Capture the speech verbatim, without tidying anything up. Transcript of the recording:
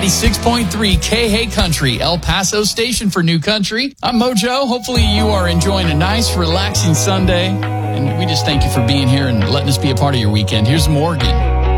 ninety-six point three K-Hay Country, El Paso station for New Country. I'm Mojo. Hopefully you are enjoying a nice, relaxing Sunday. And we just thank you for being here and letting us be a part of your weekend. Here's Morgan.